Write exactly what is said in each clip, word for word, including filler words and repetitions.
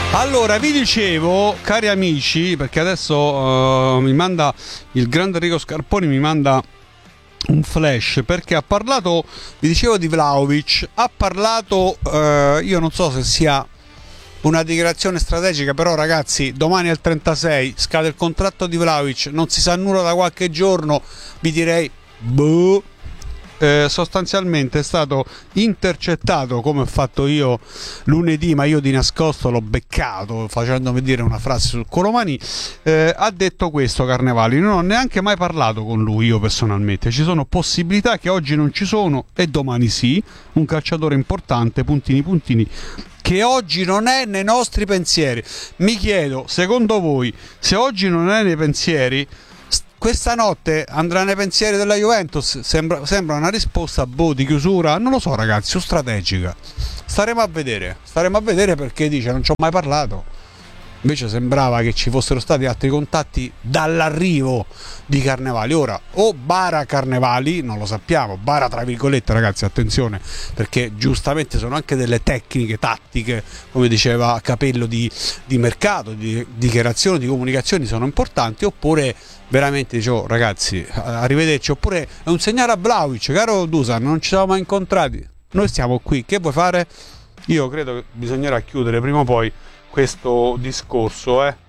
Allora, vi dicevo, cari amici, perché adesso uh, mi manda il grande Enrico Scarponi, mi manda un flash, perché ha parlato, vi dicevo, di Vlahovic, ha parlato, uh, io non so se sia una dichiarazione strategica, però ragazzi, domani al trentasei scade il contratto di Vlahovic, non si sa nulla da qualche giorno, vi direi boh. Eh, sostanzialmente è stato intercettato, come ho fatto io lunedì, ma io di nascosto l'ho beccato facendomi dire una frase sul Colomani. Eh, ha detto questo Carnevali: non ho neanche mai parlato con lui io personalmente, ci sono possibilità che oggi non ci sono e domani sì, un calciatore importante, puntini puntini, che oggi non è nei nostri pensieri. Mi chiedo, secondo voi, se oggi non è nei pensieri, questa notte andrà nei pensieri della Juventus? Sembra, sembra una risposta boh, di chiusura, non lo so ragazzi, o strategica. Staremo a vedere, staremo a vedere, perché dice non ci ho mai parlato. Invece sembrava che ci fossero stati altri contatti dall'arrivo di Carnevali. Ora, o bara Carnevali, non lo sappiamo, bara tra virgolette ragazzi, attenzione, perché giustamente sono anche delle tecniche tattiche, come diceva Capello, di, di mercato, di dichiarazioni, di comunicazioni sono importanti, oppure veramente dicevo ragazzi, arrivederci, oppure è un segnale a Vlahovic: caro Dusan, non ci siamo mai incontrati, noi stiamo qui, che vuoi fare? Io credo che bisognerà chiudere prima o poi questo discorso, eh?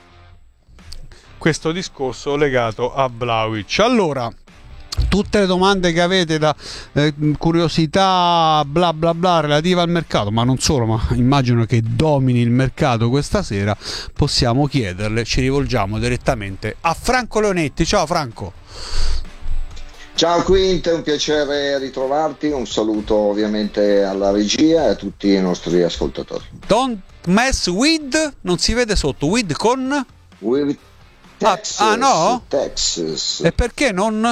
questo discorso legato a Vlahovic. Allora, tutte le domande che avete, da eh, curiosità bla bla bla relativa al mercato, ma non solo, ma immagino che domini il mercato questa sera, possiamo chiederle, ci rivolgiamo direttamente a Franco Leonetti. Ciao Franco. Ciao Quint, è un piacere ritrovarti, un saluto ovviamente alla regia e a tutti i nostri ascoltatori. Don't mess with, non si vede sotto, with con? With Texas, ah, ah no? Texas. E perché non?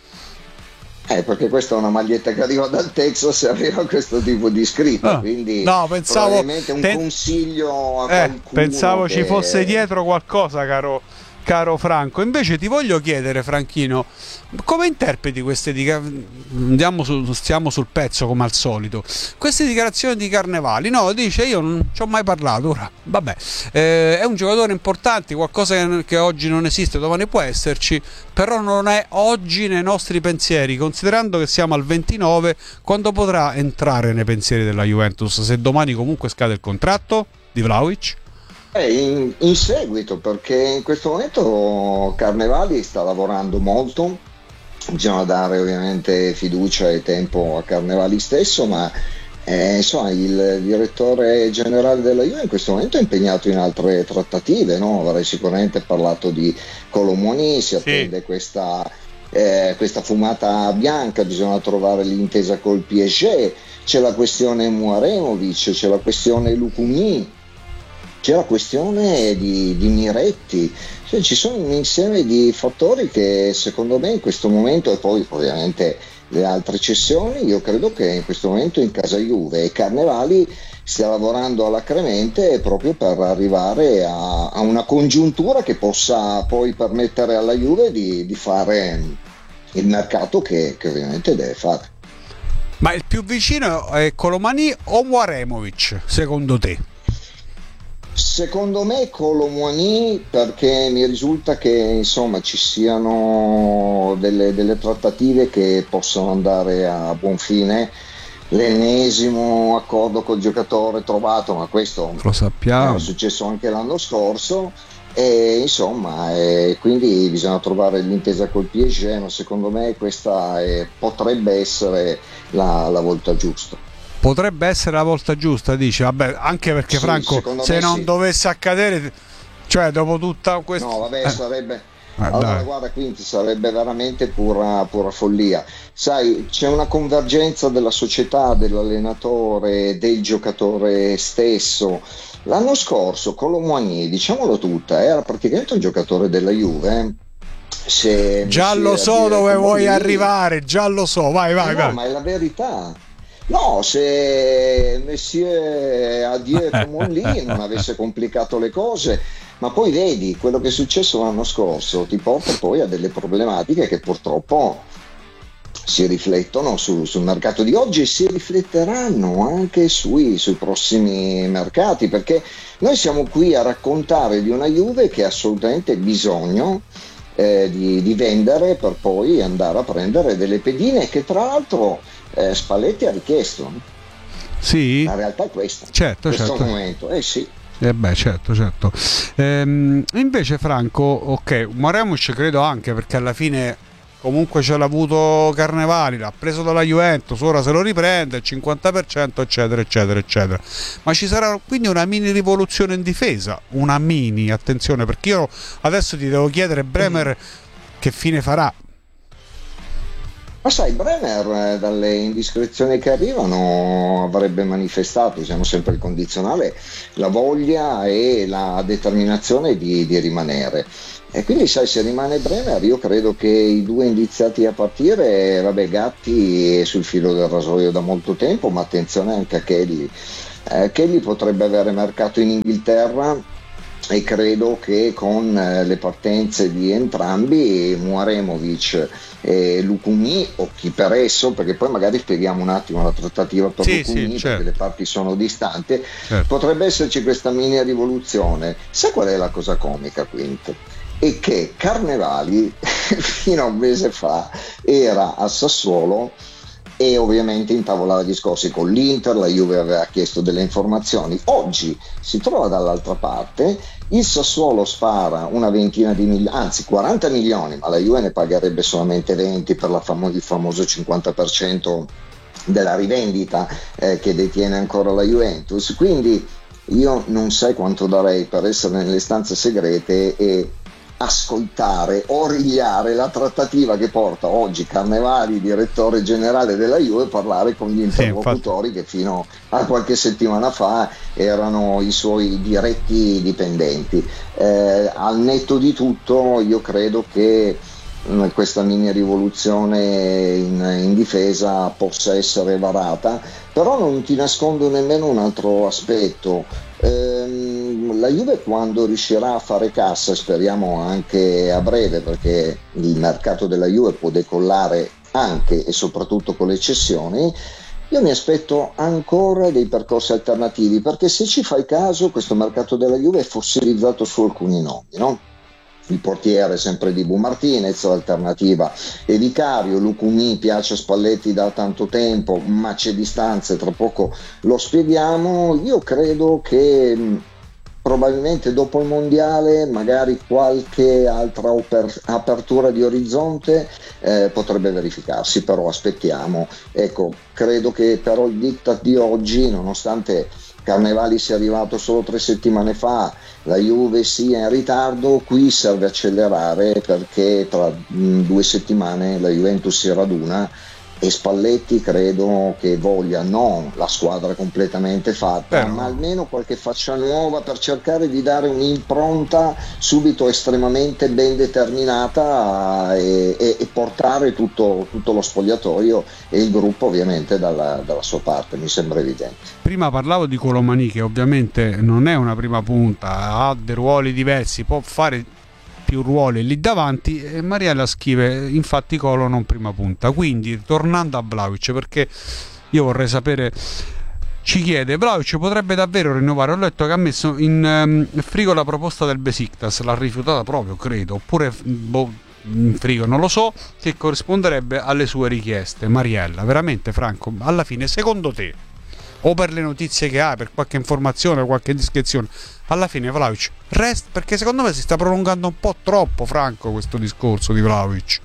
Eh, perché questa è una maglietta che arriva dal Texas e aveva questo tipo di scritta, oh, quindi no, pensavo, probabilmente un ten... consiglio a eh, qualcuno pensavo che... ci fosse dietro qualcosa, caro caro Franco. Invece ti voglio chiedere, Franchino, come interpreti queste dichiarazioni? Andiamo su, stiamo sul pezzo come al solito. Queste dichiarazioni di Carnevali, no, dice io non ci ho mai parlato. Ora, vabbè, eh, è un giocatore importante, qualcosa che oggi non esiste, domani può esserci, però non è oggi nei nostri pensieri, considerando che siamo al ventinove, quando potrà entrare nei pensieri della Juventus, se domani comunque scade il contratto di Vlahovic? In, in seguito, perché in questo momento Carnevali sta lavorando molto, bisogna dare ovviamente fiducia e tempo a Carnevali stesso, ma eh, insomma il direttore generale della Juve in questo momento è impegnato in altre trattative, no? Avrei sicuramente parlato di Kolo Muani, si attende sì. questa, eh, questa fumata bianca, bisogna trovare l'intesa col P S G, c'è la questione Muaremovic, c'è la questione Lucumini, c'è la questione di, di Miretti, cioè, ci sono un insieme di fattori che secondo me in questo momento, e poi ovviamente le altre cessioni, io credo che in questo momento in casa Juve e Carnevali stia lavorando alacremente proprio per arrivare a, a una congiuntura che possa poi permettere alla Juve di, di fare il mercato che, che ovviamente deve fare. Ma il più vicino è Kolo Muani o Muaremovic, secondo te? Secondo me Kolo Muani, perché mi risulta che insomma ci siano delle, delle trattative che possono andare a buon fine, l'ennesimo accordo col giocatore trovato, ma questo lo sappiamo, è successo anche l'anno scorso, e insomma e quindi bisogna trovare l'intesa col P S G, ma secondo me questa è, potrebbe essere la, la volta giusta. Potrebbe essere la volta giusta, dice, vabbè, anche perché sì, Franco, se non sì. dovesse accadere, cioè dopo tutta questa... No, vabbè, eh. sarebbe... Eh, allora, dai. guarda, quindi sarebbe veramente pura, pura follia. Sai, c'è una convergenza della società, dell'allenatore, del giocatore stesso. L'anno scorso Kolo Muani, diciamolo tutta, era praticamente un giocatore della Juve. Se già lo so dove vuoi lì, arrivare, già lo so, vai, vai, eh vai. No, ma è la verità. No, se Messier Adieu Comolli non avesse complicato le cose, ma poi vedi quello che è successo l'anno scorso ti porta poi a delle problematiche che purtroppo si riflettono su, sul mercato di oggi e si rifletteranno anche sui, sui prossimi mercati, perché noi siamo qui a raccontare di una Juve che ha assolutamente bisogno eh, di, di vendere per poi andare a prendere delle pedine che tra l'altro eh, Spalletti ha richiesto. Sì, la realtà è questa, certo, in questo certo. momento, eh sì. Eh beh, certo, certo. Ehm, invece Franco, ok, Maremouch credo anche perché alla fine comunque ce l'ha avuto Carnevali, l'ha preso dalla Juventus, ora se lo riprende il cinquanta per cento, eccetera, eccetera, eccetera. Ma ci sarà quindi una mini rivoluzione in difesa, una mini, attenzione, perché io adesso ti devo chiedere Bremer che fine farà. Ma sai, Bremer dalle indiscrezioni che arrivano avrebbe manifestato, usiamo sempre il condizionale, la voglia e la determinazione di, di rimanere. E quindi sai, se rimane Bremer io credo che i due indiziati a partire, vabbè, Gatti è sul filo del rasoio da molto tempo, ma attenzione anche a Kelly. Eh, Kelly potrebbe avere mercato in Inghilterra e credo che con le partenze di entrambi, Muaremovic e Lukumi o chi per esso, perché poi magari spieghiamo un attimo la trattativa per sì, Lukumi, sì, certo. perché le parti sono distanti, certo. Potrebbe esserci questa mini rivoluzione. Sai qual è la cosa comica, Quint? È che Carnevali fino a un mese fa era a Sassuolo e ovviamente intavolava discorsi con l'Inter, la Juve aveva chiesto delle informazioni. Oggi si trova dall'altra parte, il Sassuolo spara una ventina di milioni, anzi quaranta milioni, ma la Juve ne pagherebbe solamente venti per la famo- il famoso cinquanta per cento della rivendita eh, che detiene ancora la Juventus. Quindi io non sai quanto darei per essere nelle stanze segrete e ascoltare, origliare la trattativa che porta oggi Carnevali, direttore generale della Juve, a parlare con gli interlocutori sì, che fino a qualche settimana fa erano i suoi diretti dipendenti. Eh, al netto di tutto io credo che mh, questa mini rivoluzione in, in difesa possa essere varata, però non ti nascondo nemmeno un altro aspetto. Ehm, la Juve quando riuscirà a fare cassa, speriamo anche a breve, perché il mercato della Juve può decollare anche e soprattutto con le cessioni, io mi aspetto ancora dei percorsi alternativi, perché se ci fai caso questo mercato della Juve è fossilizzato su alcuni nomi, no? Il portiere sempre di Bu Martinez, l'alternativa è Vicario, Lukumi piace a Spalletti da tanto tempo, ma c'è distanza e tra poco lo spieghiamo. Io credo che mh, probabilmente dopo il mondiale magari qualche altra oper- apertura di orizzonte eh, potrebbe verificarsi, però aspettiamo. Ecco, credo che però il diktat di oggi, nonostante Carnevali sia arrivato solo tre settimane fa, la Juve sia in ritardo, qui serve accelerare perché tra mh, due settimane la Juventus si raduna e Spalletti credo che voglia non la squadra completamente fatta, Però... ma almeno qualche faccia nuova per cercare di dare un'impronta subito estremamente ben determinata e, e, e portare tutto, tutto lo spogliatoio e il gruppo ovviamente dalla, dalla sua parte, mi sembra evidente. Prima parlavo di Colomani, che ovviamente non è una prima punta, ha dei ruoli diversi, può fare più ruoli lì davanti, e Mariella scrive infatti Colo non prima punta. Quindi tornando a Vlahovic, perché io vorrei sapere, ci chiede Vlahovic potrebbe davvero rinnovare, ho letto che ha messo in um, frigo la proposta del Besiktas, l'ha rifiutata proprio credo, oppure boh, in frigo non lo so, che corrisponderebbe alle sue richieste. Mariella, veramente Franco, alla fine secondo te, o per le notizie che hai, per qualche informazione o qualche indiscrezione, alla fine Vlahovic resta? Perché secondo me si sta prolungando un po' troppo, Franco, questo discorso di Vlahovic.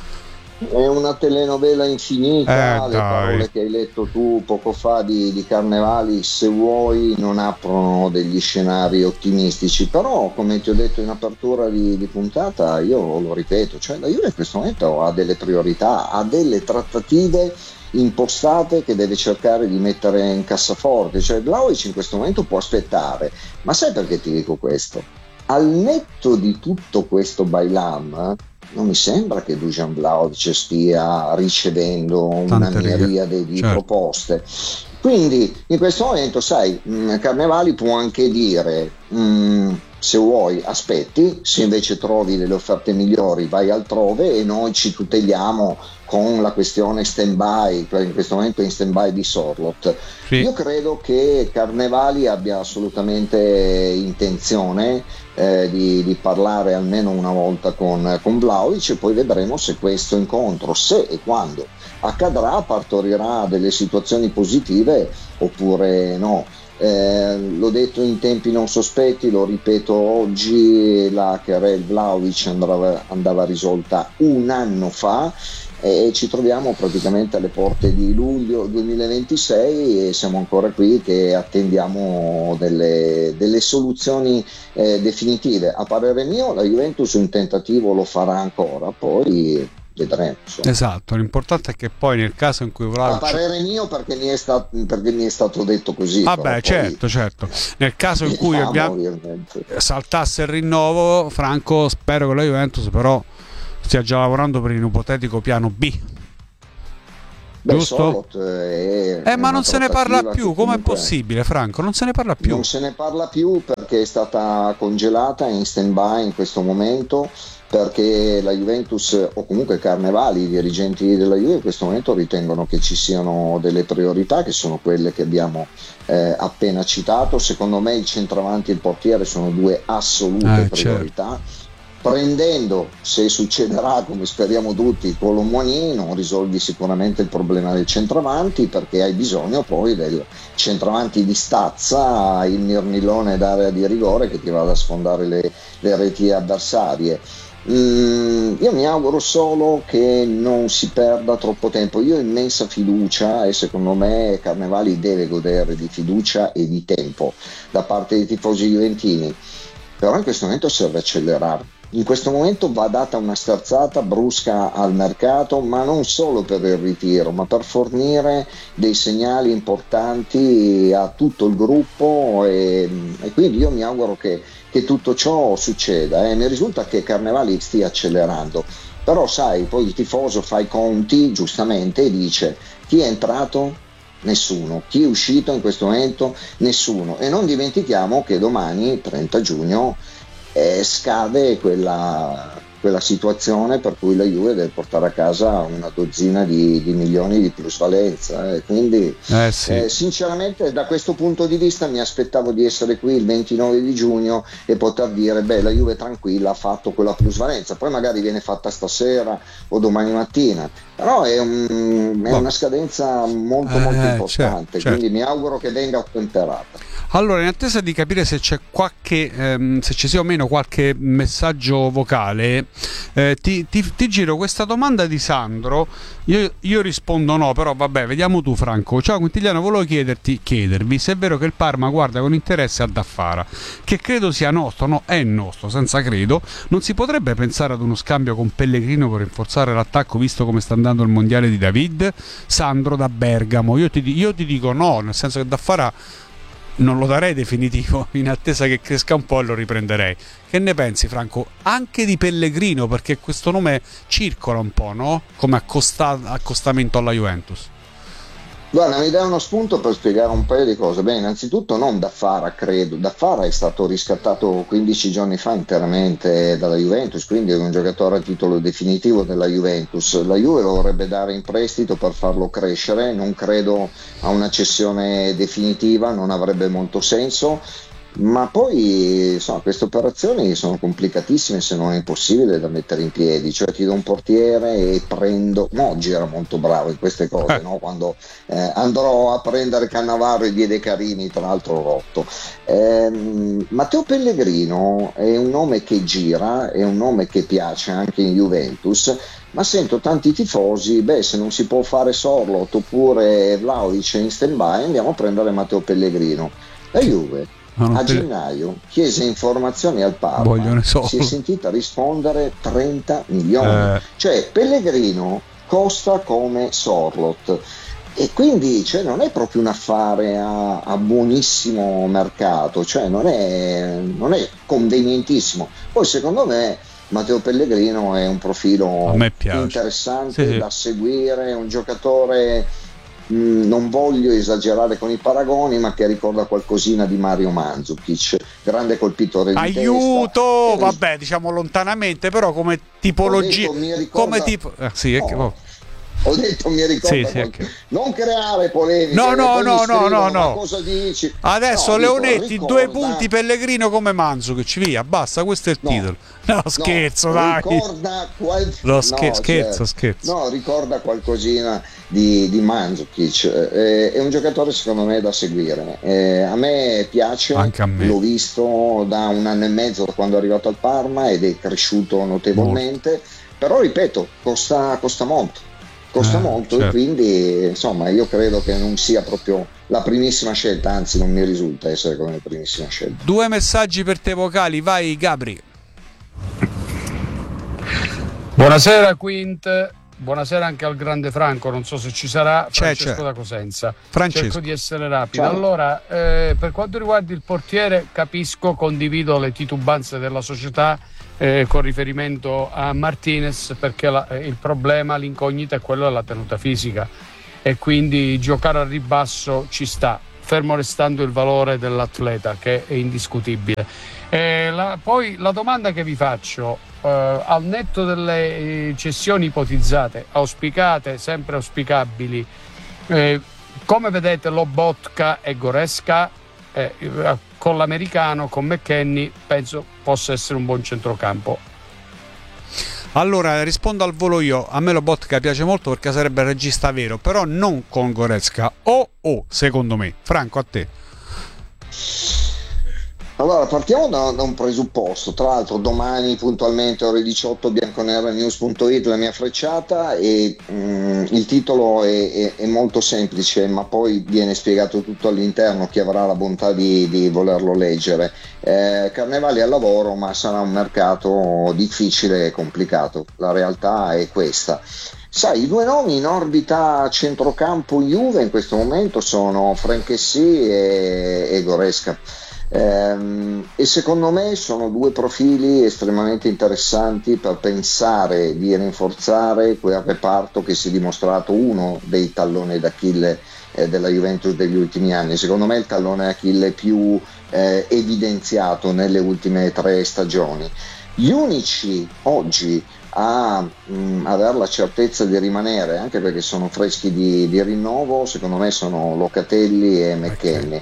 È una telenovela infinita, eh, le parole che hai letto tu poco fa di, di Carnevali, se vuoi, non aprono degli scenari ottimistici, però come ti ho detto in apertura di, di puntata, io lo ripeto, cioè la Juve in questo momento ha delle priorità, ha delle trattative impostate che deve cercare di mettere in cassaforte, cioè Vlahovic in questo momento può aspettare, ma sai perché ti dico questo? Al netto di tutto questo bailam, non mi sembra che Dusan Vlahovic stia ricevendo una miriade di certo. proposte, quindi in questo momento sai, Carnevali può anche dire mh, se vuoi aspetti, se invece trovi delle offerte migliori vai altrove e noi ci tuteliamo con la questione stand by, in questo momento è in stand by di Sorloth. Sì. Io credo che Carnevali abbia assolutamente intenzione eh, di, di parlare almeno una volta con, con Vlahovic, e poi vedremo se questo incontro, se e quando accadrà, partorirà delle situazioni positive oppure no. Eh, l'ho detto in tempi non sospetti, lo ripeto oggi, la querela Vlahovic andava, andava risolta un anno fa e ci troviamo praticamente alle porte di luglio duemilaventisei e siamo ancora qui che attendiamo delle, delle soluzioni eh, definitive. A parere mio la Juventus un tentativo lo farà ancora, poi vedremo. Insomma. Esatto, l'importante è che poi nel caso in cui Vlahovic... A parere mio perché mi è stato, perché mi è stato detto così. Vabbè, certo, certo. Nel caso in cui abbiamo saltasse il rinnovo, Franco, spero che la Juventus però stia già lavorando per un ipotetico piano B. Beh, giusto? È, eh, ma non se ne parla più, com'è comunque... possibile, Franco? Non se ne parla più. Non se ne parla più perché è stata congelata in stand by in questo momento, perché la Juventus o comunque Carnevali, i dirigenti della Juve in questo momento ritengono che ci siano delle priorità che sono quelle che abbiamo eh, appena citato. Secondo me il centravanti e il portiere sono due assolute eh, priorità. Certo. Prendendo, se succederà come speriamo tutti, Colomboigny non risolvi sicuramente il problema del centravanti, perché hai bisogno poi del centravanti di stazza, il mirmilone d'area di rigore che ti vada a sfondare le, le reti avversarie. Mm, io mi auguro solo che non si perda troppo tempo. Io ho immensa fiducia e secondo me Carnevali deve godere di fiducia e di tempo da parte dei tifosi juventini, però in questo momento serve accelerare. In questo momento va data una sterzata brusca al mercato, ma non solo per il ritiro, ma per fornire dei segnali importanti a tutto il gruppo, e, e quindi io mi auguro che, che tutto ciò succeda. Eh. Mi risulta che Carnevali stia accelerando, però sai, poi il tifoso fa i conti giustamente e dice: chi è entrato? Nessuno. Chi è uscito in questo momento? Nessuno. E non dimentichiamo che domani, trenta giugno, Eh, scade quella, quella situazione per cui la Juve deve portare a casa una dozzina di, di milioni di plusvalenza, eh. Quindi eh sì. eh, sinceramente da questo punto di vista mi aspettavo di essere qui il ventinove di giugno e poter dire beh, la Juve tranquilla ha fatto quella plusvalenza, poi magari viene fatta stasera o domani mattina, però è, un, è una scadenza molto eh, molto importante, certo, certo. Quindi mi auguro che venga ottemperata. Allora, in attesa di capire se c'è qualche, ehm, se ci sia o meno qualche messaggio vocale, eh, ti, ti, ti giro questa domanda di Sandro. Io, io rispondo no, però vabbè, vediamo tu, Franco. Ciao Quintiliano, volevo chiederti, chiedervi se è vero che il Parma guarda con interesse a Daffara, che credo sia nostro, no, è nostro, senza credo. Non si potrebbe pensare ad uno scambio con Pellegrino per rinforzare l'attacco, visto come sta andando il mondiale di David? Sandro da Bergamo. Io ti, io ti dico no, nel senso che Daffara non lo darei definitivo, in attesa che cresca un po' e lo riprenderei. Che ne pensi, Franco? Anche di Pellegrino, perché questo nome circola un po', no? Come accosta- accostamento alla Juventus. Guarda, mi dai uno spunto per spiegare un paio di cose. Beh, innanzitutto non Daffara, credo. Daffara è stato riscattato quindici giorni fa interamente dalla Juventus, quindi è un giocatore a titolo definitivo della Juventus. La Juve lo vorrebbe dare in prestito per farlo crescere, non credo a una cessione definitiva, non avrebbe molto senso. Ma poi insomma, queste operazioni sono complicatissime, se non impossibile da mettere in piedi. Cioè ti do un portiere e prendo, Moggi era molto bravo in queste cose, eh. no? Quando eh, andrò a prendere Cannavaro e diede Carini, tra l'altro rotto. eh, Matteo Pellegrino è un nome che gira, è un nome che piace anche in Juventus, ma sento tanti tifosi, beh, se non si può fare Sorloth oppure Vlahovic in stand by, andiamo a prendere Matteo Pellegrino. La Juve a gennaio chiese informazioni al Parma, si è sentita rispondere trenta milioni, eh. Cioè Pellegrino costa come Sorloth, e quindi cioè, non è proprio un affare a, a buonissimo mercato, cioè non è, non è convenientissimo. Poi secondo me Matteo Pellegrino è un profilo interessante, sì, sì, da seguire, un giocatore mh, non voglio esagerare con i paragoni, ma che ricorda qualcosina di Mario Mandzukic, grande colpitore di aiuto testa. vabbè, diciamo lontanamente, però come tipologia, Ho detto, mi ricorda... come tipo eh, sì, è no. che, oh. Ho detto mi ricorda Sì, sì, qualche... okay. Non creare polemiche. No, no, no, no, no, ma no. cosa dici? Adesso no, Leonetti, dico, due ricorda... punti Pellegrino come Mandzukic, via, basta, questo è il no, titolo. No, scherzo, no, dai. Ricorda qual... No, scher- no, scherzo, cioè, scherzo. No, ricorda qualcosina di, di Mandzukic. Eh, è un giocatore secondo me da seguire. Eh, a me piace, anche a me. L'ho visto da un anno e mezzo da quando è arrivato al Parma ed è cresciuto notevolmente. Molto. Però ripeto, costa, costa molto. Costa eh, molto certo. E quindi insomma io credo che non sia proprio la primissima scelta, anzi non mi risulta essere come la primissima scelta. Due messaggi per te vocali, vai Gabri. Buonasera Quint, buonasera anche al grande Franco, non so se ci sarà, Francesco c'è, c'è. da Cosenza. Francesco. Cerco di essere rapido. Ciao. Allora, eh, per quanto riguarda il portiere, capisco, condivido le titubanze della società eh, con riferimento a Martinez, perché la, eh, il problema, l'incognita è quello della tenuta fisica e quindi giocare al ribasso ci sta, fermo restando il valore dell'atleta che è indiscutibile. Eh, la, poi la domanda che vi faccio, eh, al netto delle cessioni ipotizzate, auspicate, sempre auspicabili, eh, come vedete Lobotka e Goretzka, eh, con l'americano, con McKennie, penso possa essere un buon centrocampo. Allora rispondo al volo io, a me Lobotka piace molto perché sarebbe il regista vero, però non con Goretzka o oh, secondo me. Franco, a te. Allora partiamo da, da un presupposto, tra l'altro domani puntualmente ore diciotto bianconeranews punto it la mia frecciata e mm, il titolo è, è, è molto semplice, ma poi viene spiegato tutto all'interno, chi avrà la bontà di, di volerlo leggere. eh, Carnevali al lavoro, ma sarà un mercato difficile e complicato, la realtà è questa. Sai, i due nomi in orbita centrocampo Juve in questo momento sono Frankessi e, e Goretzka. Ehm, e secondo me sono due profili estremamente interessanti per pensare di rinforzare quel reparto che si è dimostrato uno dei talloni d'Achille eh, della Juventus degli ultimi anni. Secondo me il tallone d'Achille più eh, evidenziato nelle ultime tre stagioni. Gli unici oggi a mh, avere la certezza di rimanere, anche perché sono freschi di, di rinnovo, secondo me sono Locatelli e McKennie,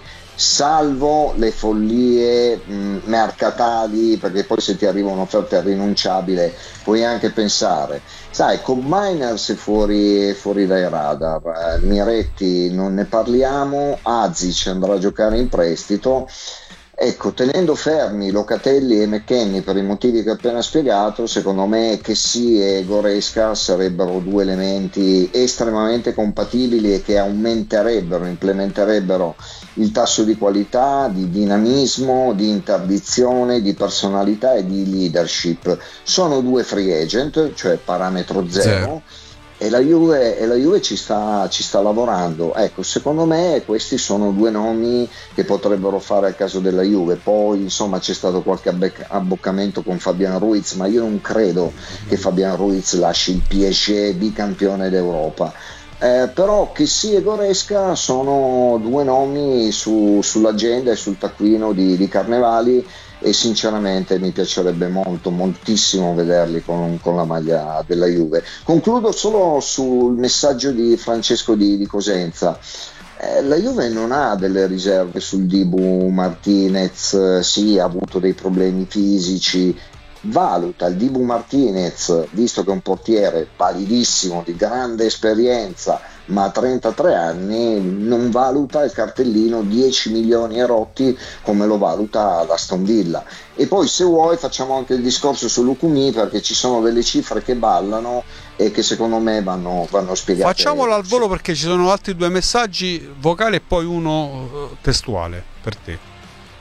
salvo le follie mh, mercatali, perché poi se ti arriva un'offerta irrinunciabile puoi anche pensare, sai, con Miners è fuori, fuori dai radar, eh, Miretti non ne parliamo, Azic andrà a giocare in prestito. Ecco, tenendo fermi Locatelli e McKennie per i motivi che ho appena spiegato, secondo me Kessie e Goretzka sarebbero due elementi estremamente compatibili e che aumenterebbero, implementerebbero il tasso di qualità, di dinamismo, di interdizione, di personalità e di leadership. Sono due free agent, cioè parametro zero. zero. E la Juve, e la Juve ci sta, ci sta lavorando. Ecco, secondo me questi sono due nomi che potrebbero fare al caso della Juve. Poi insomma c'è stato qualche abboccamento con Fabian Ruiz, ma io non credo che Fabian Ruiz lasci il P S G bicampione d'Europa. Eh, però Kessie e Goretzka sono due nomi su, sull'agenda e sul taccuino di, di Carnevali, e sinceramente mi piacerebbe molto, moltissimo vederli con, con la maglia della Juve. Concludo solo sul messaggio di Francesco di, di Cosenza. Eh, la Juve non ha delle riserve sul Dibu Martinez, sì, ha avuto dei problemi fisici. Valuta il Dibu Martinez, visto che è un portiere validissimo, di grande esperienza, ma a trentatré anni, non valuta il cartellino dieci milioni e rotti come lo valuta l'Aston Villa. E poi se vuoi facciamo anche il discorso su Lukumi, perché ci sono delle cifre che ballano e che secondo me vanno, vanno spiegate. Facciamolo al volo perché ci sono altri due messaggi vocali e poi uno uh, testuale per te.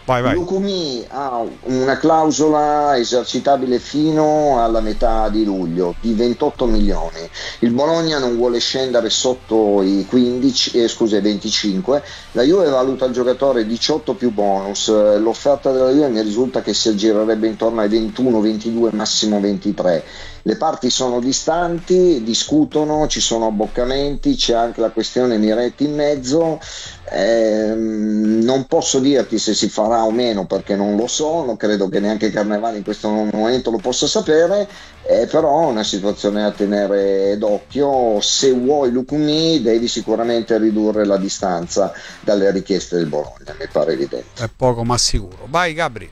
Vai, vai. Lukumi ha una clausola esercitabile fino alla metà di luglio di ventotto milioni. Il Bologna non vuole scendere sotto i quindici, eh, scusa, i venticinque. La Juve valuta il giocatore diciotto più bonus. L'offerta della Juve mi risulta che si aggirerebbe intorno ai ventuno, ventidue, massimo ventitré. Le parti sono distanti, discutono, ci sono abboccamenti, c'è anche la questione Miretti in mezzo. Eh, non posso dirti se si farà o meno perché non lo so, non credo che neanche Carnevali in questo momento lo possa sapere, eh, però è una situazione a tenere d'occhio. Se vuoi Lukumi devi sicuramente ridurre la distanza dalle richieste del Bologna, mi pare evidente. È poco ma sicuro. Vai Gabri.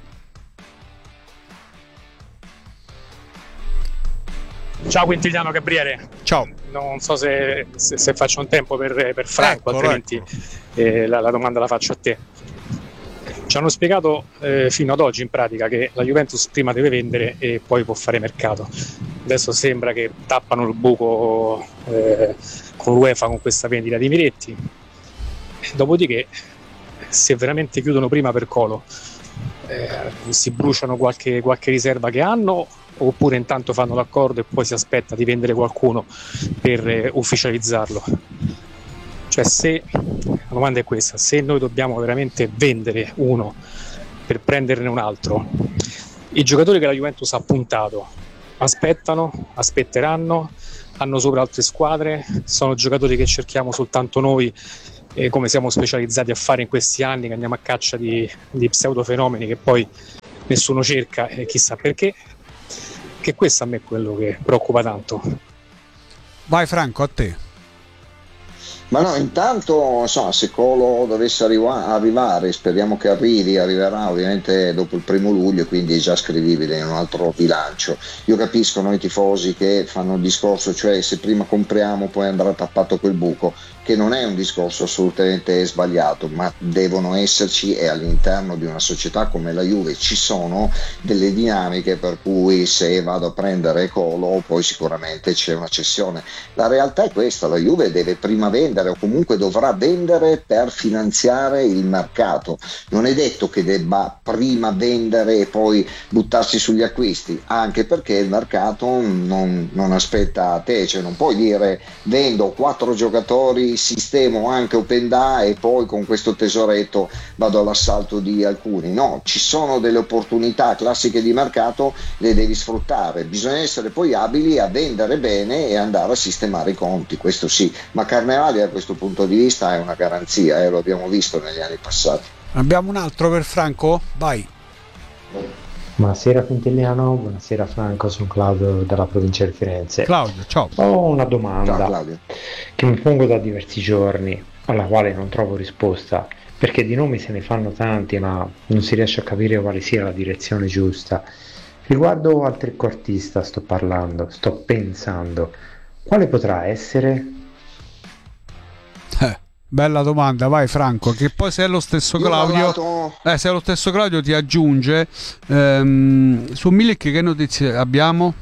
Ciao Quintiliano Gabriele. Ciao. Non so se, se, se faccio un tempo per, per Franco, Eccolo, altrimenti ecco. eh, la, la domanda la faccio a te. Ci hanno spiegato eh, fino ad oggi in pratica che la Juventus prima deve vendere e poi può fare mercato. Adesso sembra che tappano il buco eh, con l'UEFA con questa vendita di Miretti. Dopodiché, se veramente chiudono prima per Colo, eh, si bruciano qualche, qualche riserva che hanno, oppure intanto fanno l'accordo e poi si aspetta di vendere qualcuno per eh, ufficializzarlo. Cioè, se la domanda è questa: se noi dobbiamo veramente vendere uno per prenderne un altro, i giocatori che la Juventus ha puntato aspettano, aspetteranno, hanno sopra altre squadre, sono giocatori che cerchiamo soltanto noi, eh, come siamo specializzati a fare in questi anni, che andiamo a caccia di, di pseudofenomeni che poi nessuno cerca e chissà perché. Che questo a me è quello che preoccupa tanto. Vai Franco, a te. Ma no, intanto insomma, se Colo dovesse arriva- arrivare, speriamo che arrivi, arriverà ovviamente dopo il primo luglio, quindi è già scrivibile in un altro bilancio. Io capisco noi tifosi che fanno il discorso, cioè se prima compriamo poi andrà tappato quel buco, che non è un discorso assolutamente sbagliato, ma devono esserci, e all'interno di una società come la Juve ci sono delle dinamiche per cui se vado a prendere Colo poi sicuramente c'è una cessione. La realtà è questa: la Juve deve prima vendere, o comunque dovrà vendere per finanziare il mercato. Non è detto che debba prima vendere e poi buttarsi sugli acquisti, anche perché il mercato non, non aspetta a te, cioè non puoi dire vendo quattro giocatori, sistemo anche Openda e poi con questo tesoretto vado all'assalto di alcuni. No, ci sono delle opportunità classiche di mercato, le devi sfruttare, bisogna essere poi abili a vendere bene e andare a sistemare i conti, questo sì, ma Carnevali da questo punto di vista è una garanzia, eh, lo abbiamo visto negli anni passati. Abbiamo un altro per Franco? Vai. Buonasera Quintiliano, buonasera Franco, sono Claudio dalla provincia di Firenze. Claudio, ciao. Ho una domanda Ciao, Claudio. che mi pongo da diversi giorni, alla quale non trovo risposta, perché di nomi se ne fanno tanti, ma non si riesce a capire quale sia la direzione giusta. Riguardo al trequartista sto parlando, sto pensando, quale potrà essere? Eh, bella domanda, vai Franco, che poi se è lo stesso Io ho Claudio, parlato- eh, se è lo stesso Claudio ti aggiunge. Ehm, su Milik che notizie abbiamo?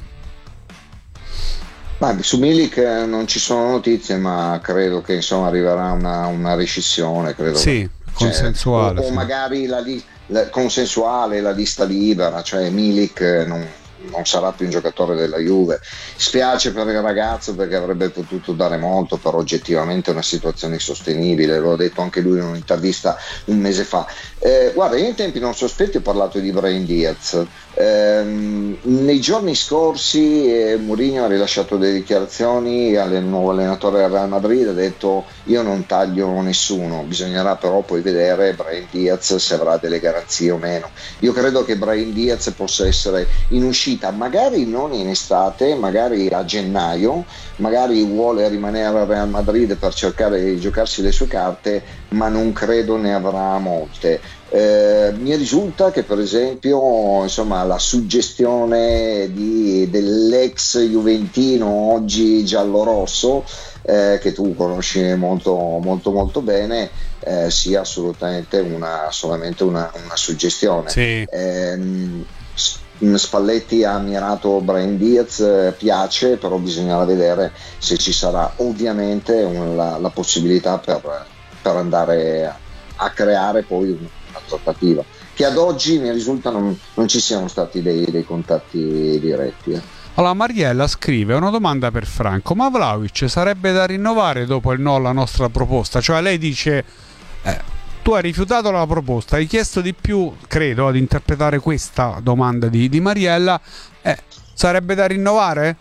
Ma su Milik eh, non ci sono notizie, ma credo che insomma arriverà una, una rescissione, credo. Sì, Cioè, consensuale. o, o sì. magari la, li- la consensuale, la lista libera, cioè Milik eh, non, non sarà più un giocatore della Juve. Spiace per il ragazzo perché avrebbe potuto dare molto, però oggettivamente è una situazione insostenibile, lo ha detto anche lui in un'intervista un mese fa. Eh, guarda, io in tempi non sospetti ho parlato di Brahim Diaz. Ehm, nei giorni scorsi eh, Mourinho ha rilasciato delle dichiarazioni al nuovo allenatore del Real Madrid, ha detto io non taglio nessuno, bisognerà però poi vedere Brahim Diaz se avrà delle garanzie o meno. Io credo che Brahim Diaz possa essere in uscita, magari non in estate, magari a gennaio, magari vuole rimanere al Real Madrid per cercare di giocarsi le sue carte, ma non credo ne avrà molte. Eh, mi risulta che per esempio insomma, la suggestione di, dell'ex juventino oggi giallorosso eh, che tu conosci molto molto molto bene eh, sia assolutamente una, solamente una, una suggestione. Sì. Ehm, Spalletti ha ammirato Brahim Diaz, piace, però bisognerà vedere se ci sarà ovviamente un, la, la possibilità per, per andare a, a creare poi un, una trattativa. che ad oggi mi risulta non, non ci siano stati dei, dei contatti diretti. Eh. Allora Mariella scrive una domanda per Franco: ma Vlahovic sarebbe da rinnovare dopo il no alla nostra proposta? Cioè lei dice eh, tu hai rifiutato la proposta, hai chiesto di più, credo, ad interpretare questa domanda di, di Mariella, eh, sarebbe da rinnovare?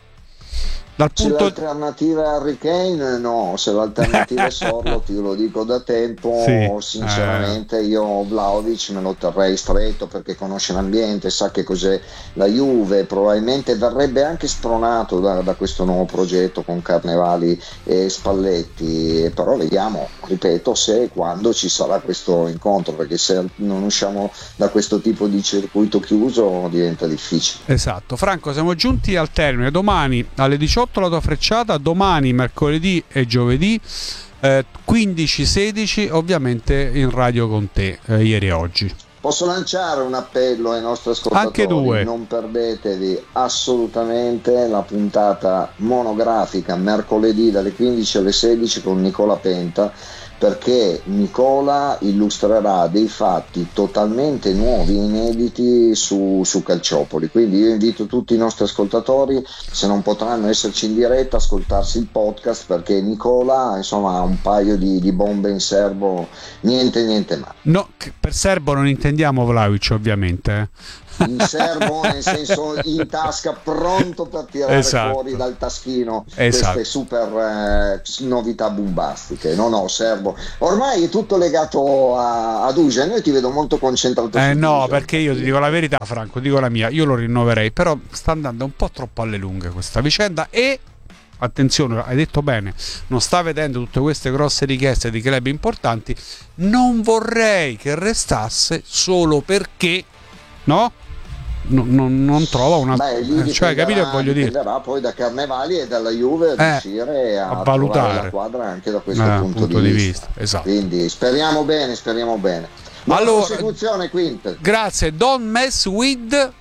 Dal Se punto... l'alternativa è Harry Kane, no. Se l'alternativa è Sorloth, io lo dico da tempo, sì, sinceramente eh. io Vlahovic me lo terrei stretto perché conosce l'ambiente, sa che cos'è la Juve, probabilmente verrebbe anche spronato da, da questo nuovo progetto con Carnevali e Spalletti, però vediamo, ripeto, se e quando ci sarà questo incontro, perché se non usciamo da questo tipo di circuito chiuso diventa difficile. Esatto. Franco, siamo giunti al termine. Domani alle diciotto la tua frecciata, domani mercoledì e giovedì eh, quindici sedici ovviamente in radio con te, eh, ieri e oggi. Posso lanciare un appello ai nostri ascoltatori? Anche due. Non perdetevi assolutamente la puntata monografica mercoledì dalle quindici alle sedici con Nicola Penta, perché Nicola illustrerà dei fatti totalmente nuovi e inediti su, su Calciopoli. Quindi io invito tutti i nostri ascoltatori, se non potranno esserci in diretta, ascoltarsi il podcast, perché Nicola insomma ha un paio di, di bombe in serbo, niente niente male. No, per serbo non intendiamo Vlahovic ovviamente, eh. In serbo nel senso in tasca, pronto per tirare esatto. fuori dal taschino esatto. queste super eh, novità bombastiche. No no, serbo ormai è tutto legato a, ad Ugen. Io ti vedo molto concentrato eh su no Ugen. Perché io ti dico la verità, Franco, dico la mia, io lo rinnoverei, però sta andando un po' troppo alle lunghe questa vicenda. E attenzione, hai detto bene, non sta vedendo tutte queste grosse richieste di club importanti. Non vorrei che restasse solo perché no? No, no, non trova una Beh, cioè capito che voglio dire, poi da Carnevali e dalla Juve eh, riuscire a, a valutare la quadra anche da questo eh, punto, punto di, di vista. vista esatto. Quindi speriamo bene, speriamo bene. Buona allora, prosecuzione, Quint. Grazie. Don't mess with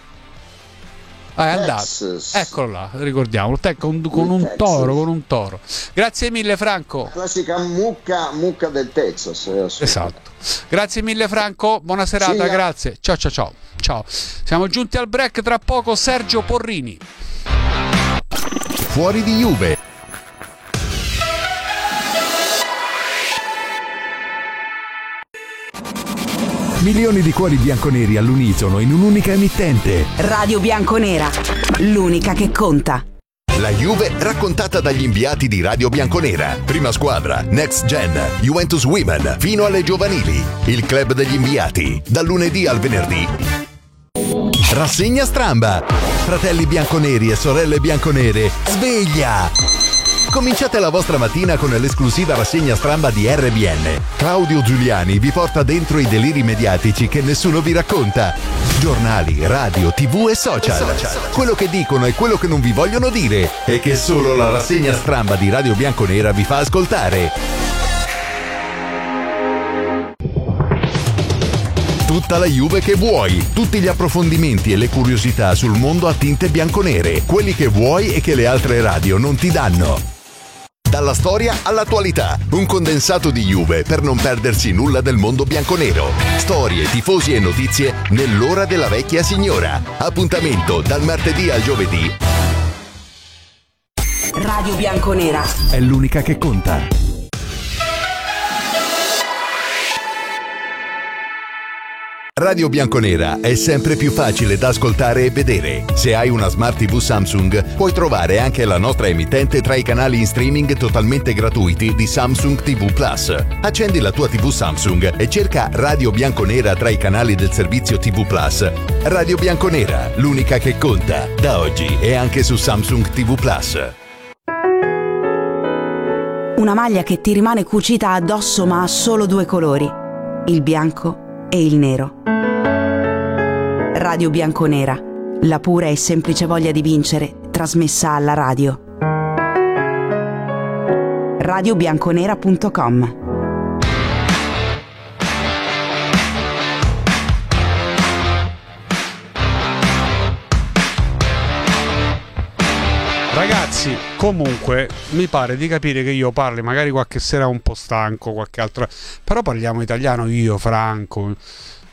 ah, è andato, Texas. eccolo là, ricordiamolo, te con, con un toro, con un toro. Grazie mille Franco. La classica mucca, mucca del Texas. Eh, esatto. Grazie mille Franco, buona serata, sì, grazie. Ciao ciao ciao. Ciao. Siamo giunti al break, tra poco Sergio Porrini. Fuori di Juve. Milioni di cuori bianconeri all'unisono in un'unica emittente. Radio Bianconera, l'unica che conta. La Juve raccontata dagli inviati di Radio Bianconera. Prima squadra, Next Gen, Juventus Women, fino alle giovanili. Il club degli inviati, dal lunedì al venerdì. Rassegna Stramba. Fratelli bianconeri e sorelle bianconere, sveglia! Cominciate la vostra mattina con l'esclusiva rassegna Stramba di R B N. Claudio Giuliani vi porta dentro i deliri mediatici che nessuno vi racconta. Giornali, radio, tv e social. Quello che dicono e quello che non vi vogliono dire e che solo la rassegna Stramba di Radio Bianconera vi fa ascoltare. Tutta la Juve che vuoi, tutti gli approfondimenti e le curiosità sul mondo a tinte bianconere, quelli che vuoi e che le altre radio non ti danno. Dalla storia all'attualità, un condensato di Juve per non perdersi nulla del mondo bianconero. Storie, tifosi e notizie nell'ora della vecchia signora. Appuntamento dal martedì al giovedì. Radio Bianconera è l'unica che conta. Radio Bianconera è sempre più facile da ascoltare e vedere. Se hai una Smart tivù Samsung, puoi trovare anche la nostra emittente tra i canali in streaming totalmente gratuiti di Samsung ti vu Plus. Accendi la tua tivù Samsung e cerca Radio Bianconera tra i canali del servizio ti vu Plus. Radio Bianconera, l'unica che conta, da oggi e anche su Samsung ti vu Plus. Una maglia che ti rimane cucita addosso ma ha solo due colori, il bianco e il nero. Radio Bianconera, la pura e semplice voglia di vincere trasmessa alla radio. radio bianconera punto com. Ragazzi, comunque mi pare di capire che io parli magari qualche sera un po' stanco, qualche altra, però parliamo italiano io, Franco,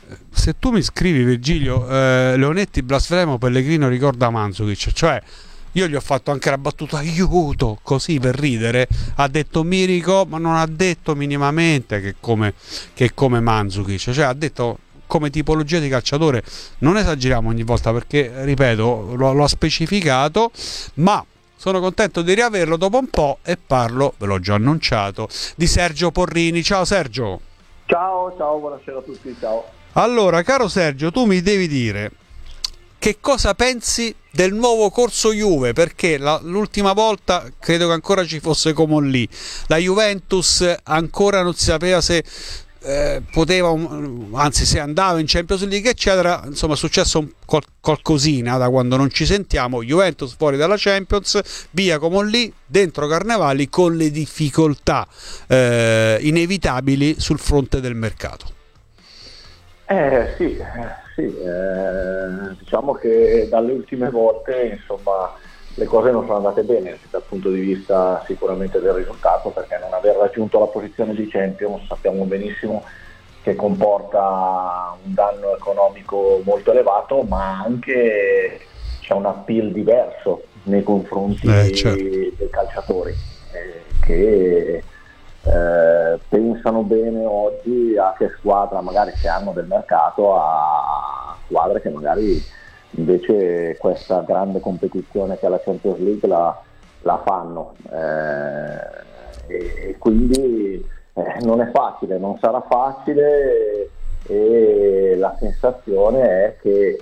se tu mi scrivi, Virgilio, eh, Leonetti blasfemo, Pellegrino ricorda Mandzukic, cioè io gli ho fatto anche la battuta aiuto, così per ridere, ha detto Mirico, ma non ha detto minimamente che come, che come Mandzukic, cioè ha detto come tipologia di calciatore. Non esageriamo ogni volta, perché ripeto, lo, lo ha specificato, ma sono contento di riaverlo dopo un po' e parlo, ve l'ho già annunciato, di Sergio Porrini. Ciao Sergio. Ciao, ciao, buonasera a tutti, ciao. Allora, caro Sergio, tu mi devi dire che cosa pensi del nuovo corso Juve, perché la, l'ultima volta credo che ancora ci fosse Comolli, la Juventus ancora non si sapeva se eh, poteva, anzi se andava in Champions League eccetera, insomma è successo un, qual, qualcosina da quando non ci sentiamo. Juventus fuori dalla Champions, via Comolli, dentro Carnevali, con le difficoltà eh, inevitabili sul fronte del mercato. Eh sì, sì eh, diciamo che dalle ultime volte insomma le cose non sono andate bene dal punto di vista sicuramente del risultato, perché non aver raggiunto la posizione di Champions sappiamo benissimo che comporta un danno economico molto elevato, ma anche c'è un appeal diverso nei confronti eh, certo. dei calciatori eh, che Eh, pensano bene oggi a che squadra magari che hanno del mercato, a squadre che magari invece questa grande competizione che è la Champions League la, la fanno eh, e, e quindi eh, non è facile, non sarà facile, e la sensazione è che